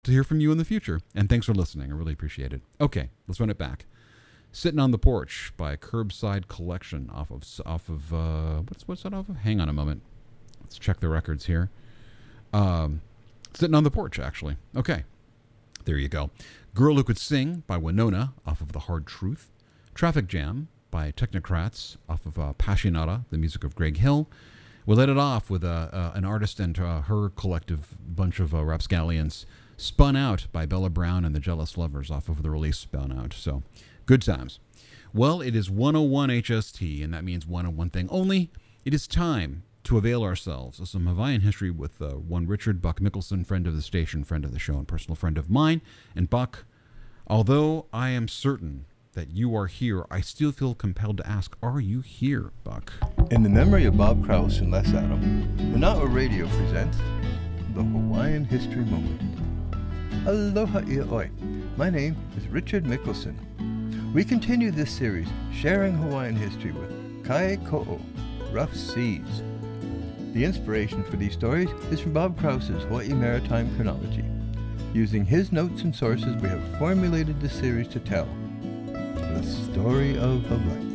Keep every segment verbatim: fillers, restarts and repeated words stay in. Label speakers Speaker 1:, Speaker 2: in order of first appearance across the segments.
Speaker 1: to hear from you in the future. And thanks for listening. I really appreciate it. Okay, let's run it back. Sitting on the Porch by Curbside Collection off of, off of uh, what's, what's that off of? Hang on a moment. Let's check the records here. Um, Sitting on the Porch, actually. Okay, there you go. Girl Who Could Sing by Winona off of The Hard Truth. Traffic Jam by Technocrats off of uh, Passionata, the music of Greg Hill. We'll let it off with uh, uh, an artist and uh, her collective bunch of uh, rapscallions, Spun Out by Bella Brown and the Jealous Lovers off of the release Spun Out. So, good times. Well, it is one oh one H S T, and that means one oh one thing only. It is time to avail ourselves of some Hawaiian history with uh, one Richard Buck Mickelson, friend of the station, friend of the show, and personal friend of mine. And Buck, although I am certain that you are here, I still feel compelled to ask, are you here, Buck?
Speaker 2: In the memory of Bob Krause and Les Adam, Mana'a Radio presents the Hawaiian History Moment. Aloha ia'oi. My name is Richard Mickelson. We continue this series sharing Hawaiian history with Kai Ko'o, Rough Seas. The inspiration for these stories is from Bob Krause's Hawaii Maritime Chronology. Using his notes and sources, we have formulated the series to tell the story of Hawaii.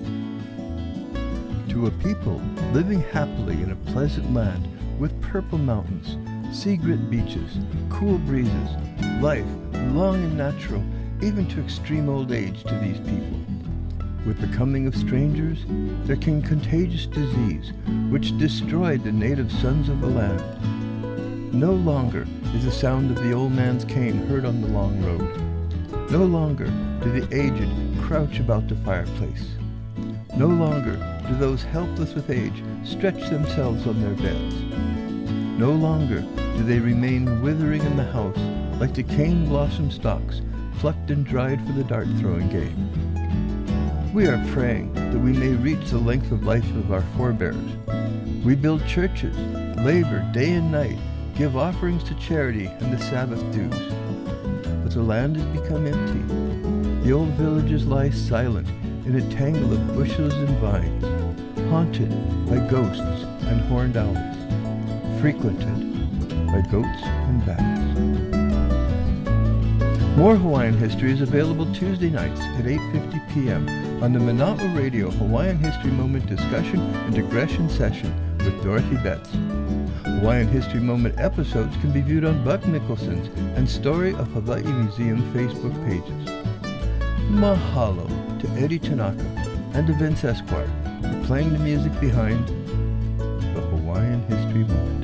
Speaker 2: To a people living happily in a pleasant land with purple mountains, sea-grit beaches, cool breezes, life long and natural, even to extreme old age to these people. With the coming of strangers, there came contagious disease, which destroyed the native sons of the land. No longer is the sound of the old man's cane heard on the long road. No longer do the aged crouch about the fireplace. No longer do those helpless with age stretch themselves on their beds. No longer do they remain withering in the house like the cane blossom stalks plucked and dried for the dart-throwing game. We are praying that we may reach the length of life of our forebears. We build churches, labor day and night, give offerings to charity and the Sabbath dues. But the land has become empty. The old villages lie silent in a tangle of bushes and vines, haunted by ghosts and horned owls, frequented by goats and bats. More Hawaiian history is available Tuesday nights at eight fifty p.m. on the Mana'a Radio Hawaiian History Moment discussion and digression session with Dorothy Betts. Hawaiian History Moment episodes can be viewed on Buck Mickelson's and Story of Hawaii Museum Facebook pages. Mahalo to Eddie Tanaka and to Vince Esquire for playing the music behind the Hawaiian History Moment.